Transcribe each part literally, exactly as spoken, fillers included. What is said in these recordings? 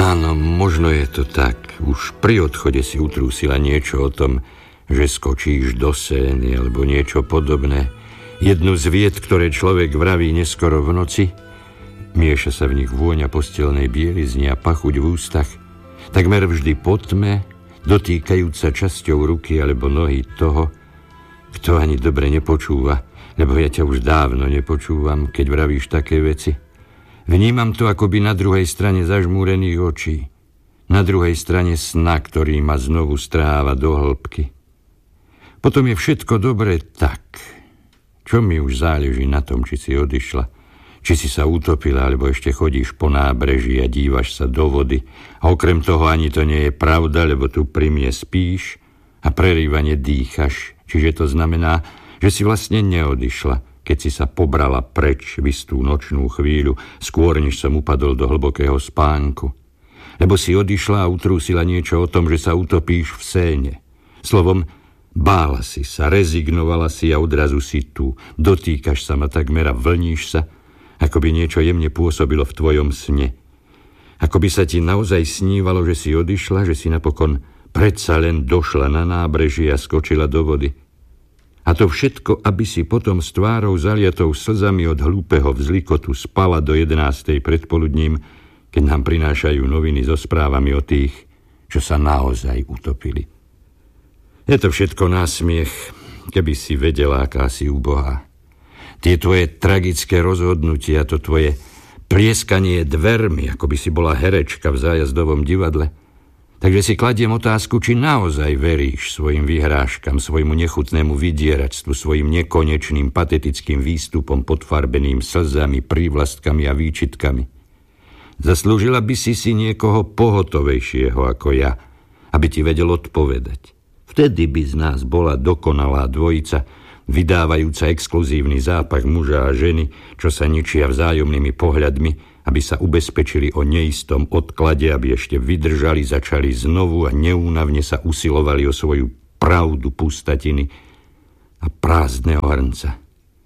Áno, možno je to tak. Už pri odchode si utrúsila niečo o tom, že skočíš do Sény alebo niečo podobné. Jednu z vied, ktoré človek vraví neskoro v noci. Mieša sa v nich vôňa postelnej bielizny a pachuť v ústach. Takmer vždy po tme, dotýkajúca časťou ruky alebo nohy toho, kto ani dobre nepočúva, lebo ja ťa už dávno nepočúvam, keď vravíš také veci. Vnímam to akoby na druhej strane zažmúrených očí, na druhej strane sna, ktorý ma znovu stráva do hĺbky. Potom je všetko dobré tak. Čo mi už záleží na tom, či si odišla, či si sa utopila, alebo ešte chodíš po nábreží a dívaš sa do vody. A okrem toho ani to nie je pravda, lebo tu pri mne spíš a prerývane dýchaš. Čiže to znamená, že si vlastne neodišla, keď si sa pobrala preč v istú nočnú chvíľu, skôr než som upadol do hlbokého spánku. Lebo si odišla a utrúsila niečo o tom, že sa utopíš v Séne. Slovom, bála si sa, rezignovala si a odrazu si tu. Dotýkaš sa ma takmer a vlníš sa, ako by niečo jemne pôsobilo v tvojom sne. Ako by sa ti naozaj snívalo, že si odišla, že si napokon predsa len došla na nábrežie a skočila do vody. A to všetko, aby si potom s tvárou zaliatou slzami od hlúpeho vzlikotu spala do jedenástej predpoludním, keď nám prinášajú noviny so správami o tých, čo sa naozaj utopili. Je to všetko násmiech, keby si vedela, aká si ubohá. Tie tvoje tragické rozhodnutia, to tvoje plieskanie dvermi, ako by si bola herečka v zájazdovom divadle. Takže si kladiem otázku, či naozaj veríš svojim vyhrážkam, svojmu nechutnému vydieračstvu, svojim nekonečným patetickým výstupom podfarbeným slzami, prívlastkami a výčitkami. Zaslúžila by si si niekoho pohotovejšieho ako ja, aby ti vedel odpovedať. Vtedy by z nás bola dokonalá dvojica, vydávajúca exkluzívny zápach muža a ženy, čo sa ničia vzájomnými pohľadmi, aby sa ubezpečili o neistom odklade, aby ešte vydržali, začali znovu a neúnavne sa usilovali o svoju pravdu pustatiny a prázdneho hrnca.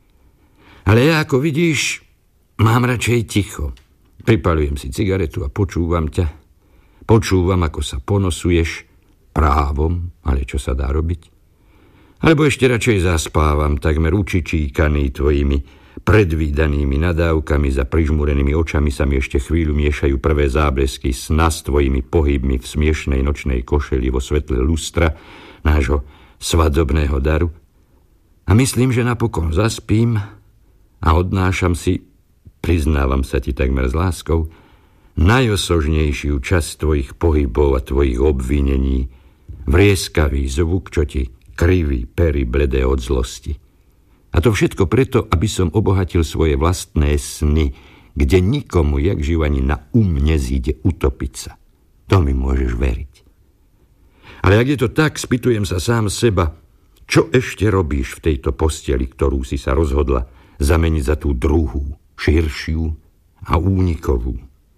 Ale ja, ako vidíš, mám radšej ticho. Pripaľujem si cigaretu a počúvam ťa. Počúvam, ako sa ponosuješ právom, ale čo sa dá robiť? Alebo ešte radšej zaspávam, takmer učičíkaný tvojimi predvídanými nadávkami, za prižmúrenými očami sa mi ešte chvíľu miešajú prvé záblesky sna s tvojimi pohybmi v smiešnej nočnej košeli vo svetle lustra nášho svadobného daru. A myslím, že napokon zaspím a odnášam si, priznávam sa ti takmer s láskou, najosožnejšiu časť tvojich pohybov a tvojich obvinení, vrieskavý zvuk, čo ti kriví pery bledé od zlosti. A to všetko preto, aby som obohatil svoje vlastné sny, kde nikomu, jak živ, ani na um nezíde utopiť sa. To mi môžeš veriť. Ale ak je to tak, spýtujem sa sám seba, čo ešte robíš v tejto posteli, ktorú si sa rozhodla zameniť za tú druhú, širšiu a únikovú.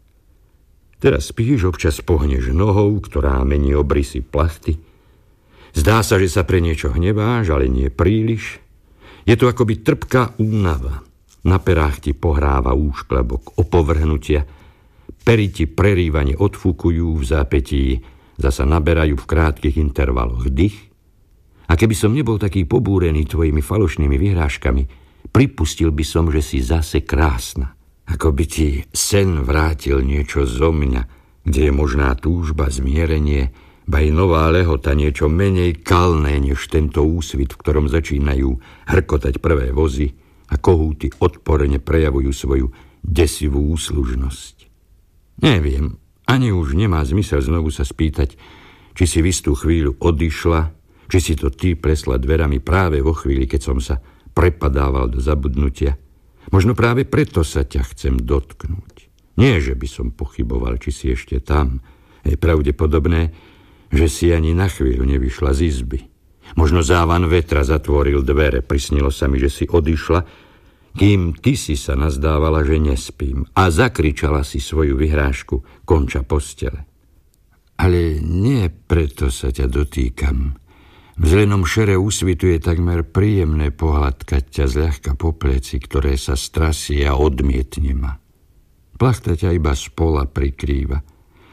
Teraz spíš, občas pohneš nohou, ktorá mení obrysy plachty. Zdá sa, že sa pre niečo hneváš, ale nie príliš. Je to akoby trpká únava. Na perách ti pohráva úšklabok opovrhnutia. Pery ti prerývane odfúkujú, v zápätí zasa naberajú v krátkych intervaloch dých. A keby som nebol taký pobúrený tvojimi falošnými vyhrážkami, pripustil by som, že si zase krásna. Ako by ti sen vrátil niečo zo mňa, kde je možná túžba, zmierenie, ba aj nová lehota, niečo menej kalné než tento úsvit, v ktorom začínajú hrkotať prvé vozy a kohúty odporne prejavujú svoju desivú úslužnosť. Neviem, ani už nemá zmysel znovu sa spýtať, či si v istú chvíľu odišla, či si to ty plesla dverami práve vo chvíli, keď som sa prepadával do zabudnutia. Možno práve preto sa ťa chcem dotknúť. Nie, že by som pochyboval, či si ešte tam. Je pravdepodobné, že si ani na chvíľu nevyšla z izby. Možno závan vetra zatvoril dvere, prisnilo sa mi, že si odišla, kým ty si sa nazdávala, že nespím, a zakričala si svoju vyhrážku, konča postele. Ale nie preto sa ťa dotýkam. V zelenom šere úsvitu je takmer príjemné pohľadkať ťa zľahka po pleci, ktoré sa strasie a odmietne ma. Plachta ťa iba spola prikrýva.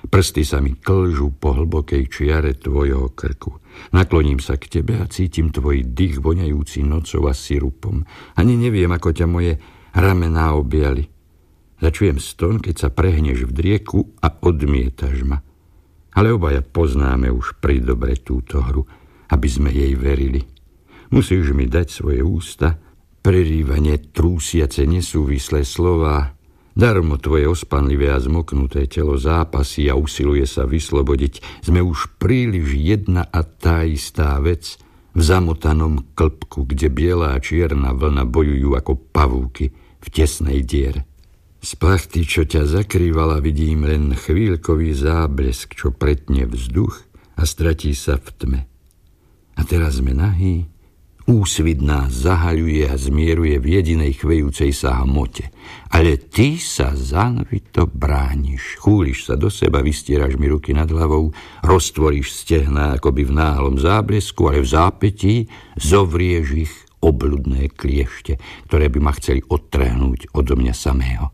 Prsty sa mi klžú po hlbokej čiare tvojho krku. Nakloním sa k tebe a cítim tvoj dých voňajúci nocou a sirupom. Ani neviem, ako ťa moje ramená objali. Začujem ston, keď sa prehneš v drieku a odmietaš ma. Ale obaja poznáme už pridobre túto hru, aby sme jej verili. Musíš mi dať svoje ústa, prerývanie trúsiace nesúvislé slová. Darmo tvoje ospanlivé a zmoknuté telo zápasí a usiluje sa vyslobodiť. Sme už príliš jedna a tá istá vec v zamotanom klbku, kde biela a čierna vlna bojujú ako pavúky v tesnej diere. Z plachty, čo ťa zakrývala, vidím len chvíľkový záblesk, čo pretne vzduch a stratí sa v tme. A teraz sme nahý, úsvit nás zahaľuje a zmieruje v jedinej chvejúcej sa hmote. Ale ty sa zanovito brániš. Chúliš sa do seba, vystieraš mi ruky nad hlavou, roztvoríš stehná akoby v náhlom záblesku, ale v zápätí zovrieš ich obľudné kliešte, ktoré by ma chceli odtrhnúť odo mňa samého.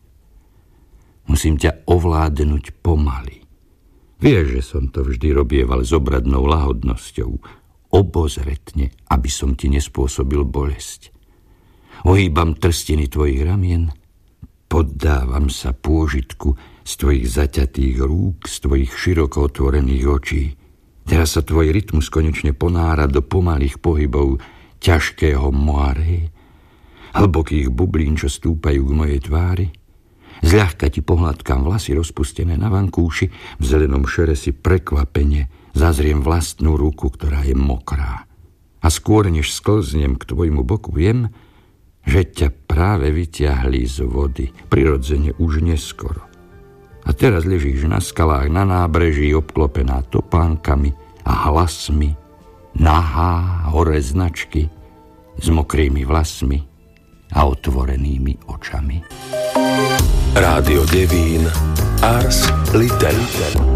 Musím ťa ovládnuť pomaly. Vieš, že som to vždy robieval s obradnou lahodnosťou, obozretne, aby som ti nespôsobil bolesť. Ohýbam trstiny tvojich ramien, poddávam sa pôžitku z tvojich zaťatých rúk, z tvojich široko otvorených očí. Teraz sa tvoj rytmus konečne ponára do pomalých pohybov ťažkého moare, hlbokých bublín, čo stúpajú k mojej tvári. Zľahka ti pohľadkám vlasy rozpustené na vankúši, v zelenom šere si prekvapene zazriem vlastnú ruku, ktorá je mokrá. A skôr, než sklznem k tvojmu boku, viem, že ťa práve vyťahli z vody, prirodzene už neskoro. A teraz ležíš na skalách na nábreží, obklopená topánkami a hlasmi, nahá, hore značky, s mokrými vlasmi a otvorenými očami. Rádio Devín, Ars Literatura.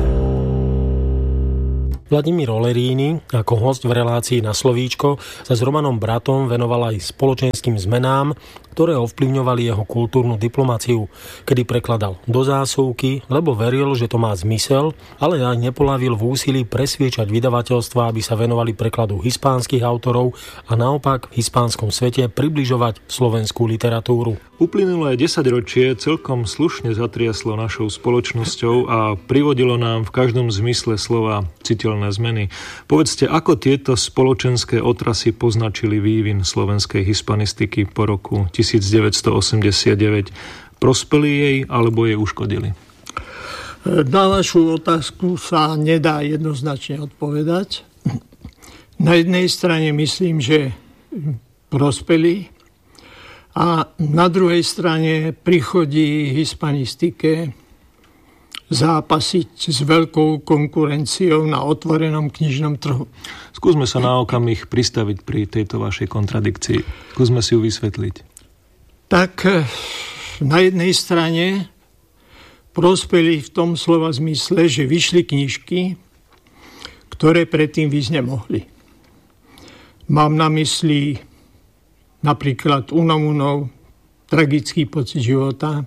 Vladimír Oleríny ako host v relácii Na slovíčko sa s Romanom Bratom venoval aj spoločenským zmenám, ktoré ovplyvňovali jeho kultúrnu diplomáciu, kedy prekladal do zásuvky, lebo veril, že to má zmysel, ale aj nepolavil v úsilí presviečať vydavateľstva, aby sa venovali prekladu hispánskych autorov a naopak v hispánskom svete približovať slovenskú literatúru. Uplynulé desaťročie celkom slušne zatriaslo našou spoločnosťou a privodilo nám v každom zmysle slova citeľné zmeny. Povedzte, ako tieto spoločenské otrasy poznačili vývin slovenskej hispanistiky po roku devätnásťstoosemdesiatdeväť. Prospeli jej alebo jej uškodili? Na vašu otázku sa nedá jednoznačne odpovedať. Na jednej strane myslím, že prospeli, a na druhej strane prichodí hispanistike zápasiť s veľkou konkurenciou na otvorenom knižnom trhu. Skúsme sa na okamih pristaviť pri tejto vašej kontradikcii. Skúsme si ju vysvetliť. Tak na jednej strane prospeli v tom slova zmysle, že vyšli knižky, ktoré predtým vyjsť nemohli. Mám na mysli napríklad Unamunov Tragický pocit života,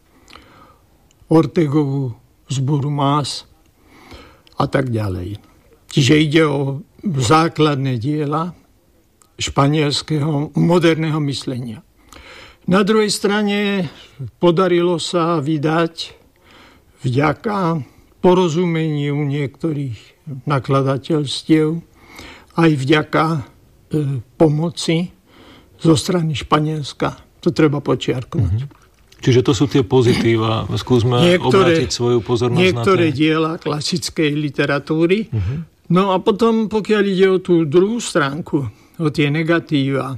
Ortegovú Zburu más a tak ďalej. Čiže ide o základné diela španielského moderného myslenia. Na druhej strane podarilo sa vydať vďaka porozumeniu niektorých nakladateľstiev aj vďaka e, pomoci zo strany Španielska. To treba počiarknúť. Mm-hmm. Čiže to sú tie pozitíva. Skúsme niektoré, obrátiť svoju pozornosť na niektoré diela klasickej literatúry. Mm-hmm. No a potom, pokiaľ ide o tú druhú stránku, o tie negatíva,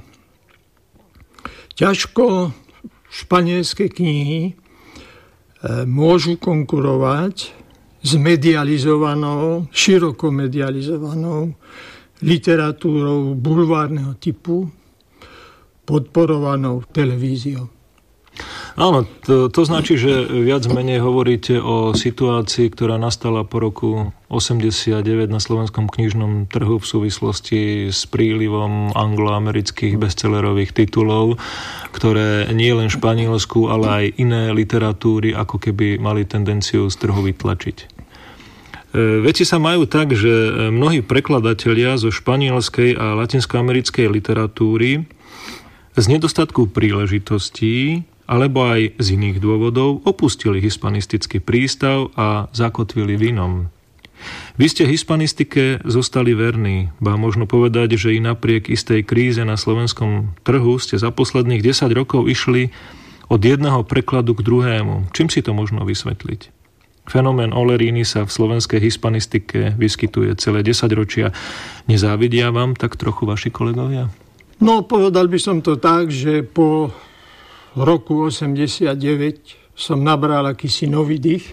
ťažko španielské knihy e, môžu konkurovať s medializovanou, široko medializovanou literatúrou bulvárneho typu, podporovanou televíziou. Áno, to, to značí, že viac menej hovoríte o situácii, ktorá nastala po roku osemdesiatdeväť na slovenskom knižnom trhu v súvislosti s prílivom angloamerických bestsellerových titulov, ktoré nie len španielsku, ale aj iné literatúry ako keby mali tendenciu z trhu vytlačiť. Veci sa majú tak, že mnohí prekladatelia zo španielskej a latinskoamerickej literatúry z nedostatku príležitostí alebo aj z iných dôvodov opustili hispanistický prístav a zakotvili v inom. Vy ste hispanistike zostali verní, ba možno povedať, že i napriek istej kríze na slovenskom trhu ste za posledných desať rokov išli od jedného prekladu k druhému. Čím si to možno vysvetliť? Fenomén Oleríny sa v slovenskej hispanistike vyskytuje celé desaťročia. Nezávidia vám tak trochu vaši kolegovia? No, povedal by som to tak, že po roku osemdesiatdeväť som nabral akýsi nový dých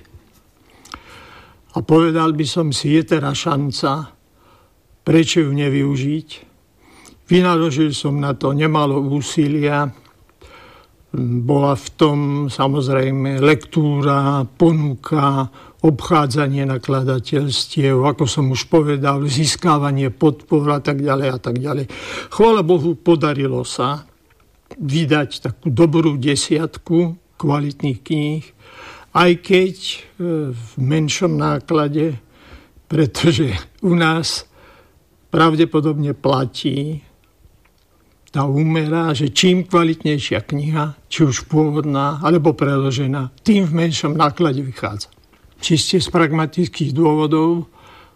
a povedal by som si, je teraz šanca, prečo ju nevyužiť. Vynaložil som na to nemalo úsilia. Bola v tom samozrejme lektúra, ponuka, obchádzanie nakladateľstiev, ako som už povedal, získávanie podpor a tak ďalej a tak ďalej. Chvála Bohu, podarilo sa vydať takú dobrú desiatku kvalitných kníh, aj keď v menšom náklade, pretože u nás pravdepodobne platí tá úmera, že čím kvalitnejšia kniha, či už pôvodná, alebo preložená, tým v menšom náklade vychádza. Čiste z pragmatických dôvodov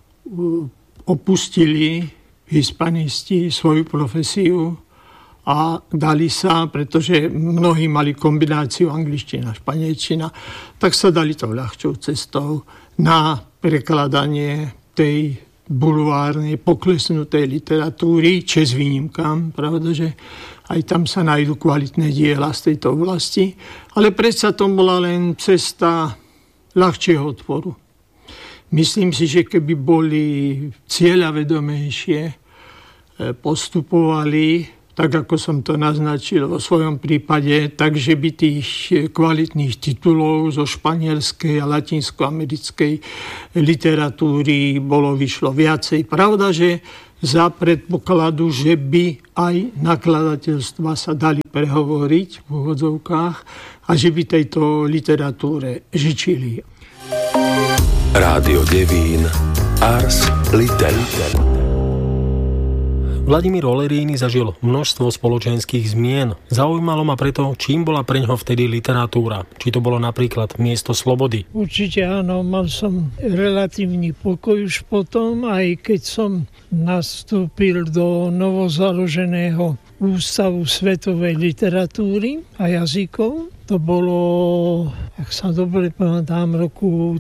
opustili hispanisti svoju profesiu a dali sa, pretože mnohí mali kombináciu angličtina, španielčina, tak sa dali tou ľahčou cestou na prekladanie tej bulvárnej, poklesnutej literatúry, čes výnimkám, pravda, že aj tam sa nájdú kvalitné diela z tejto oblasti, ale predsa to bola len cesta ľahčieho odporu. Myslím si, že keby boli cieľavedomejšie, postupovali, tak ako som to naznačil vo svojom prípade, takže by tých kvalitných titulov zo španielskej a latinskoamerickej literatúry bolo vyšlo viacej. Pravda, že za predpokladu, že by aj nakladateľstva sa dali prehovoriť v úvodzovkách a že by tejto literatúre žičili. Rádio Devín, Ars Literatura. Vladimír Oleríny zažil množstvo spoločenských zmien. Zaujímalo ma preto, čím bola preňho vtedy literatúra. Či to bolo napríklad miesto slobody. Určite áno, mal som relatívny pokoj už potom, aj keď som nastúpil do novozaloženého Ústavu svetovej literatúry a jazykov. To bolo, ak sa dobre pamätám, roku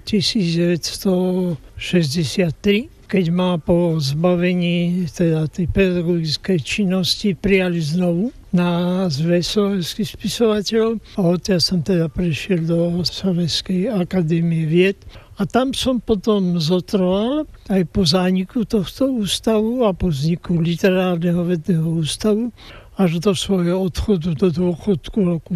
devätnásťstošesťdesiattri. Keď ma po zbavení teda tej pedagogickej činnosti prijali znovu na zväz slovenských spisovateľov a odtiaľ som teda prešiel do Slovenskej akadémie vied. A tam som potom zotrval aj po zániku tohto ústavu a po vzniku literárneho vedného ústavu až do svojho odchodu do dôchodku roku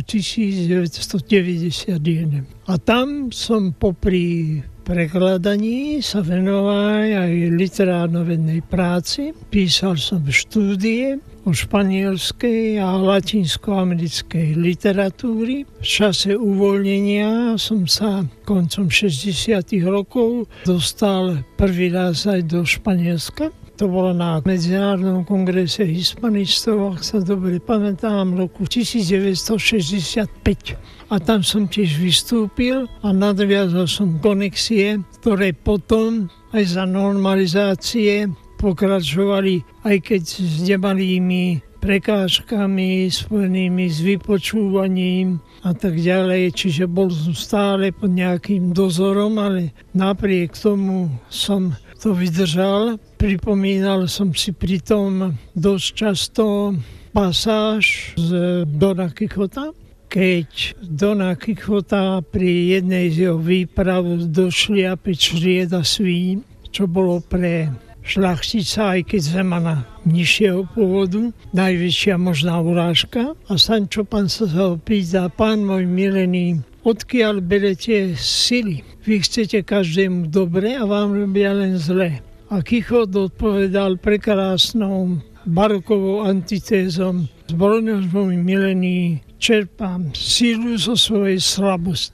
devätnásťstodeväťdesiatjeden. A tam som popri prekladaní sa venoval aj literárno-vednej práci. Písal som štúdie o španielskej a latinskoamerickej literatúry. V čase uvoľnenia som sa koncom šesťdesiatych rokov dostal prvý raz aj do Španielska. To bolo na Medzinárodnom kongrese hispanistov, ak sa dobre pamätám, roku devätnásťstošesťdesiatpäť. A tam som tiež vystúpil a nadviazal som konexie, ktoré potom aj za normalizácie pokračovali, aj keď s nemalými prekážkami spojenými s vypočúvaním a tak ďalej. Čiže bol som stále pod nejakým dozorom, ale napriek tomu som to vydržal. Pripomínal som si pritom dosť často pasáž z Dona Quixota, keď Dona Quixota pri jednej z jeho výprav došliape črieda svíň, čo bolo pre šľachtica, aj keď zemana nižšieho pôvodu, najväčšia možná urážka. A Sancho Panza sa ho pýta: pán môj milený, odkiaľ berete sily? Vy chcete každému dobre a vám robia len zle. A Quixot odpovedal prekrásnou barokovou antitézom: zbrojnosť môj milený, čerpám sílu zo svojej slabosti.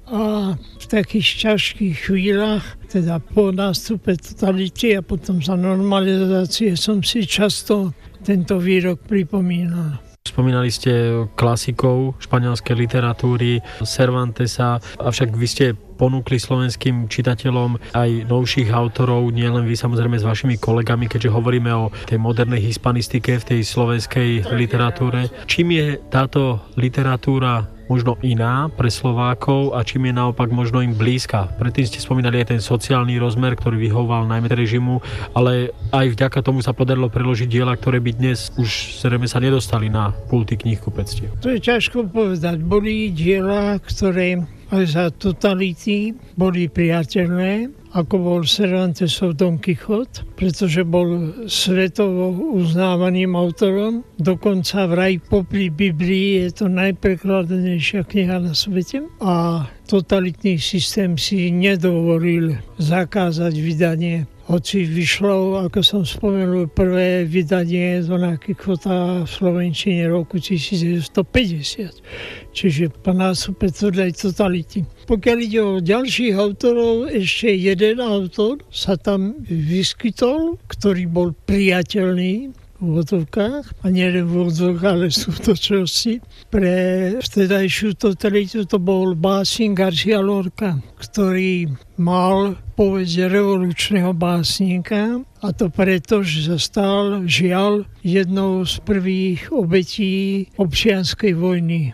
a v takých ťažkých chvíľach, teda po nástupe totality a potom za normalizácie som si často tento výrok pripomínal. Spomínali ste klasikov španielskej literatúry, Cervantesa, avšak vy ste ponúkli slovenským čitateľom aj novších autorov, nielen vy samozrejme s vašimi kolegami, keďže hovoríme o tej modernej hispanistike v tej slovenskej literatúre. Čím je táto literatúra možno iná pre Slovákov a čím je naopak možno im blízka? Predtým ste spomínali aj ten sociálny rozmer, ktorý vyhovoval najmä režimu, ale aj vďaka tomu sa podarilo preložiť diela, ktoré by dnes už zrejme sa nedostali na pulty knihkupectiev. To je ťažko povedať. Boli diela, ktoré aj za totality boli priateľné, ako bol Cervantesov Don Quixote, pretože bol svetovo uznávaným autorom. Dokonca vraj popri Biblii je to najprekladanejšia kniha na svete. A totalitný systém si nedovolil zakázať vydanie. Hoci vyšlo, ako som spomenul, prvé vydanie Dona Quixota v slovenčine roku devätnásťstopäťdesiat. Čiže po nástupe tvrdej totality. Pokiaľ ide o ďalších autorov, ešte jeden autor sa tam vyskytol, ktorý bol priateľný v úvodzovkách, a nielen v úvodzovkách, ale sú to čosi. Pre vtedajšiu totalitu to bol básnik García Lorca, ktorý mal povesť revolučného básnika, a to preto, že sa stal, žiaľ, jednou z prvých obetí občianskej vojny,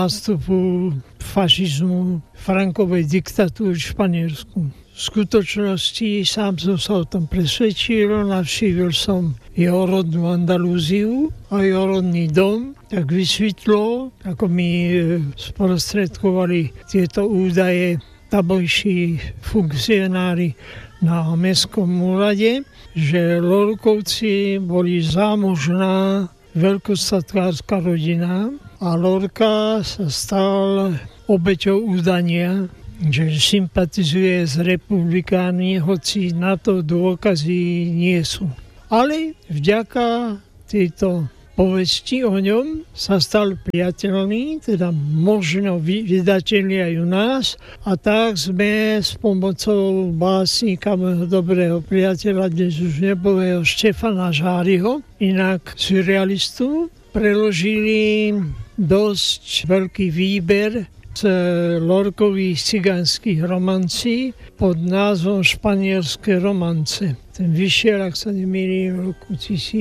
nástupu fašizmu, Frankovej diktatúry v Španielsku. V skutočnosti sám som sa o tom presvedčil, navštívil som jeho rodnú Andalúziu a jeho rodný dom, tak vysvetlo, ako mi sprostredkovali tieto údaje tamojší funkcionári na mestskom úrade, že Lorkovci boli zámožná veľkostatkárska rodina a Lorca sa stal obeťou údania, že sympatizuje s republikánmi, hoci na to dôkazy nie sú. Ale vďaka tejto povesti o ňom sa stal priateľný, teda možno vydateľný aj u nás, a tak sme s pomocou básnika, môjho dobrého priateľa, dnes už nebového Štefana Žáriho, inak surrealistu, preložili dosť veľký výber z Lorkových cigánskych romancí pod názvom Španielské romance. Ten vyšiel, ak sa nemýlim, v roku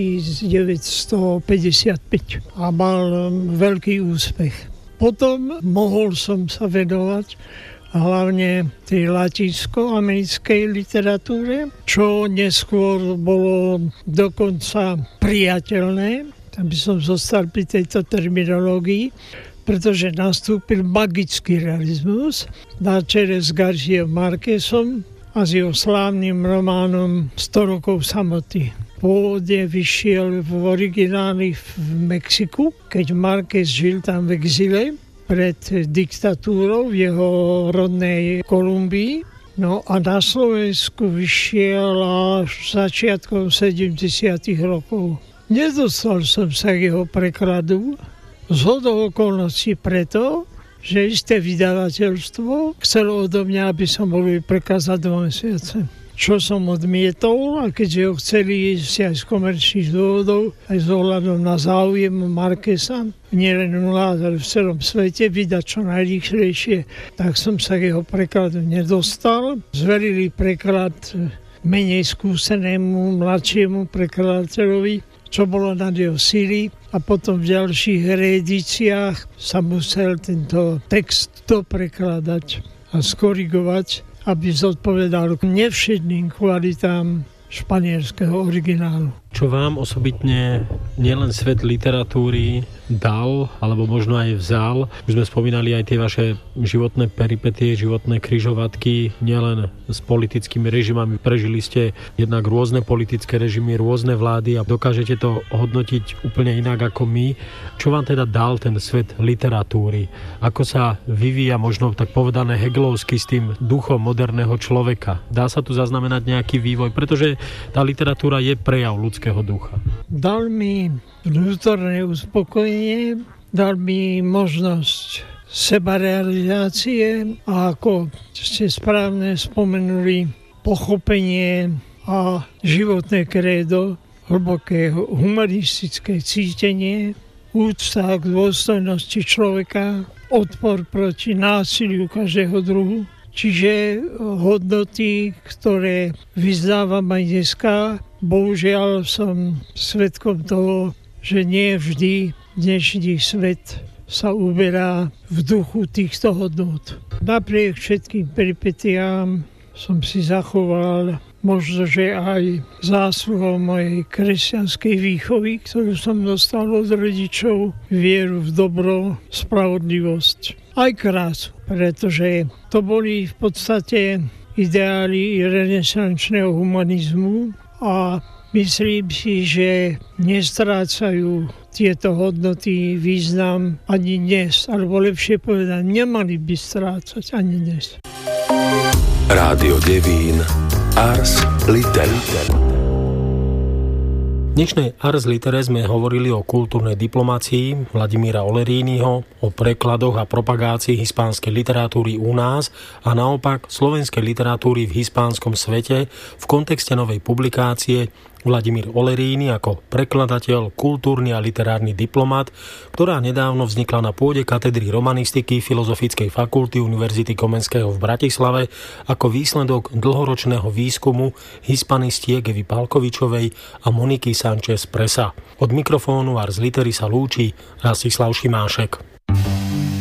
devätnásťstopäťdesiatpäť a mal veľký úspech. Potom mohol som sa venovať hlavne tej latinsko-americkej literatúre, čo neskôr bolo dokonca priateľné, aby som zostal pri tejto terminológii, pretože nastúpil magický realizmus na čele s Garcíom Márquezom a s jeho slávnym románom sto rokov samoty. Pôvodne vyšiel v origináli v Mexiku, keď Márquez žil tam v exile pred diktatúrou v jeho rodnej Kolumbii. No a na Slovensku vyšiel až začiatkom sedemdesiatych rokov. Nedostal som sa k jeho prekladu, zhodou okolností preto, že isté vydavateľstvo chcelo odo mňa, aby som bol prekázať dva mesiace. Čo som odmietol, a keďže ho chceli si aj z komerčných dôvodov, aj s ohľadom na záujem Márqueza, nielen u nás, ale v celom svete, vydať čo najrýchlejšie, tak som sa k jeho prekladu nedostal. Zverili preklad menej skúsenému, mladšiemu prekladateľovi, čo bolo nad jeho síly, a potom v ďalších reedíciách sa musel tento text doprekladať a skorigovať, aby zodpovedal nevšedným kvalitám španielského originálu. Čo vám osobitne nielen svet literatúry dal, alebo možno aj vzal? Už sme spomínali aj tie vaše životné peripetie, životné križovatky, nielen s politickými režimami. Prežili ste jednak rôzne politické režimy, rôzne vlády a dokážete to hodnotiť úplne inak ako my. Čo vám teda dal ten svet literatúry? Ako sa vyvíja, možno tak povedané hegelovsky, s tým duchom moderného človeka? Dá sa tu zaznamenať nejaký vývoj? Pretože tá literatúra je prejav ľudského ducha. Dal mi vnútorné uspokojenie, dal mi možnosť sebarealizácie a ako ste správne spomenuli, pochopenie a životné krédo, hlboké humanistické cítenie, úcta k dôstojnosti človeka, odpor proti násiliu každého druhu. Čiže hodnoty, ktoré vyznávam aj dneska, bohužiaľ som svedkom toho, že nie vždy dnešný svet sa uberá v duchu týchto hodnot. Napriek všetkým peripetiám som si zachoval možno, že aj zásluhou mojej kresťanskej výchovy, ktorú som dostal od rodičov, vieru v dobro, spravodlivosť, aj krásu, pretože to boli v podstate ideály renesančného humanizmu a myslím si, že nestrácajú tieto hodnoty význam ani dnes, alebo lepšie povedať, nemali by strácať ani dnes. Rádio Devín, Ars Literae. V dnešnej Ars Literae sme hovorili o kultúrnej diplomácii Vladimíra Olerínyho, o prekladoch a propagácii hispánskej literatúry u nás a naopak slovenskej literatúry v hispánskom svete v kontexte novej publikácie Vladimír Oleríny ako prekladateľ, kultúrny a literárny diplomat, ktorá nedávno vznikla na pôde katedry romanistiky Filozofickej fakulty Univerzity Komenského v Bratislave ako výsledok dlhoročného výskumu hispanistiek Evy Palkovičovej a Moniky Sanchez Presa. Od mikrofónu Ars Litery sa lúči Rastislav Šimášek.